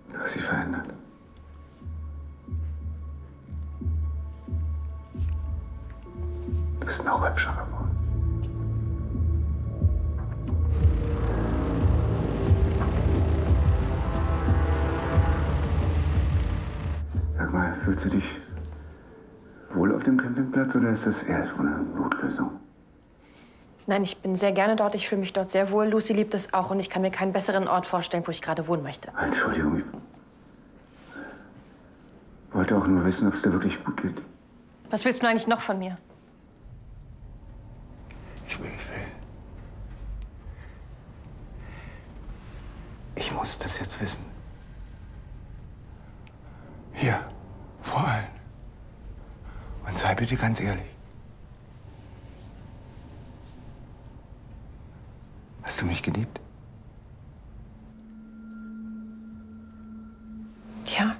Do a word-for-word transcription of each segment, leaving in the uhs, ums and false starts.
Du hast sie verändert. Du bist noch hübscher geworden. Sag mal, fühlst du dich wohl auf dem Campingplatz oder ist das eher so eine Notlösung? Nein, ich bin sehr gerne dort. Ich fühle mich dort sehr wohl. Lucy liebt es auch und ich kann mir keinen besseren Ort vorstellen, wo ich gerade wohnen möchte. Entschuldigung, ich wollte auch nur wissen, ob es dir wirklich gut geht. Was willst du eigentlich noch von mir? Ich will, ich will. Ich muss das jetzt wissen. Hier, vor allen. Und sei bitte ganz ehrlich. Hast du mich geliebt? Ja.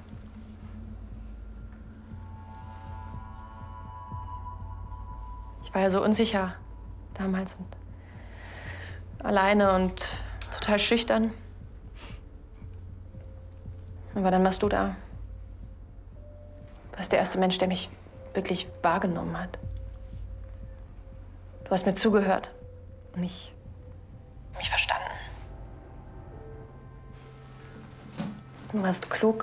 Ich war ja so unsicher damals und alleine und total schüchtern. Aber dann warst du da. Du warst der erste Mensch, der mich wirklich wahrgenommen hat. Du hast mir zugehört und mich, mich verstanden. Du warst klug,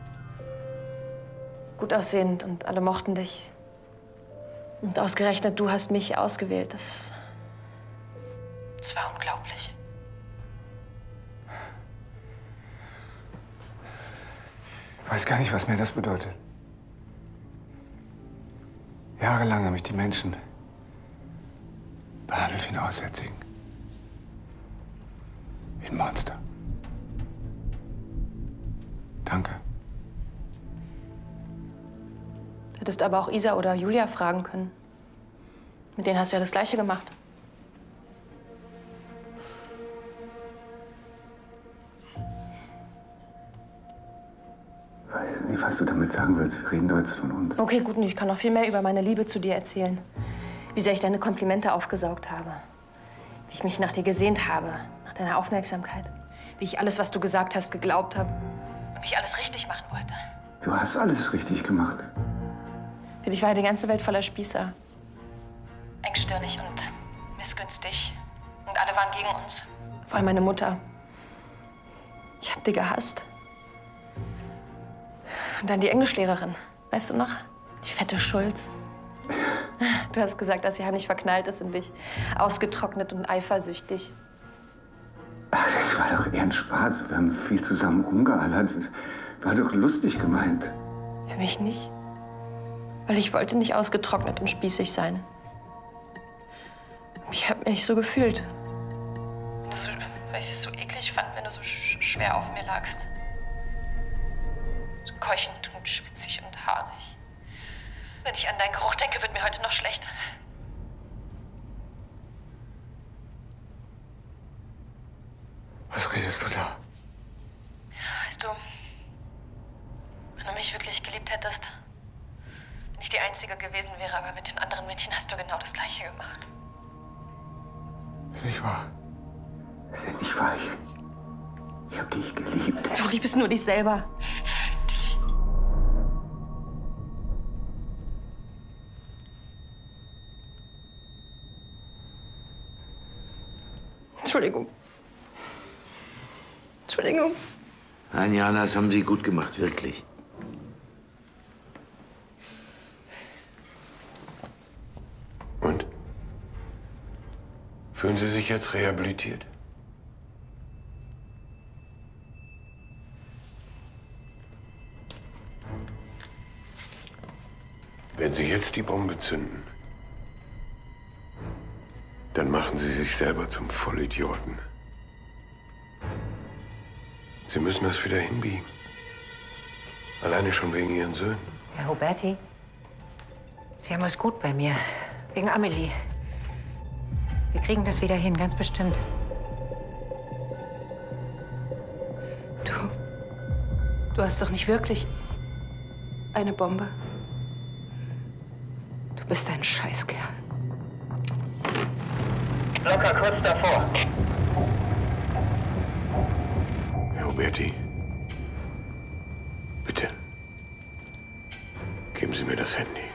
gut aussehend und alle mochten dich. Und ausgerechnet du hast mich ausgewählt. Das, das war unglaublich. Ich weiß gar nicht, was mir das bedeutet. Jahrelang haben mich die Menschen behandelt wie einen Aussätzigen. Wie ein Monster. Danke. Du hättest aber auch Isa oder Julia fragen können. Mit denen hast du ja das Gleiche gemacht. Ich weiß nicht, was du damit sagen willst. Wir reden doch jetzt von uns. Okay, gut, und ich kann noch viel mehr über meine Liebe zu dir erzählen. Wie sehr ich deine Komplimente aufgesaugt habe. Wie ich mich nach dir gesehnt habe, nach deiner Aufmerksamkeit. Wie ich alles, was du gesagt hast, geglaubt habe. Und wie ich alles richtig machen wollte. Du hast alles richtig gemacht. Für dich war ja die ganze Welt voller Spießer. Engstirnig und missgünstig. Und alle waren gegen uns. Vor allem meine Mutter. Ich hab die gehasst. Und dann die Englischlehrerin. Weißt du noch? Die fette Schulz. Du hast gesagt, dass sie heimlich verknallt ist in dich. Ausgetrocknet und eifersüchtig. Ach, das war doch eher ein Spaß. Wir haben viel zusammen rumgealbert. War doch lustig gemeint. Für mich nicht. Weil ich wollte nicht ausgetrocknet und spießig sein. Ich habe mich so gefühlt. So, weil ich es so eklig fand, wenn du so sch schwer auf mir lagst. So keuchend und schwitzig und haarig. Wenn ich an deinen Geruch denke, wird mir heute noch schlecht. Was redest du da? Weißt du, wenn du mich wirklich geliebt hättest, wenn ich die Einzige gewesen wäre, aber mit den anderen Mädchen hast du genau das Gleiche gemacht. Das ist nicht wahr. Das ist nicht wahr. Ich, ich hab dich geliebt. Du liebst nur dich selber. Dich. Entschuldigung. Entschuldigung. Nein, Jana, das haben Sie gut gemacht, wirklich. Und? Fühlen Sie sich jetzt rehabilitiert? Wenn Sie jetzt die Bombe zünden, dann machen Sie sich selber zum Vollidioten. Sie müssen das wieder hinbiegen. Alleine schon wegen Ihren Söhnen. Herr Huberti, Sie haben es gut bei mir. Wegen Amelie. Wir kriegen das wieder hin, ganz bestimmt. Du. Du hast doch nicht wirklich eine Bombe. Du bist ein Scheißkerl. Locker kurz davor. Herr Huberti, Geben Sie mir das Handy.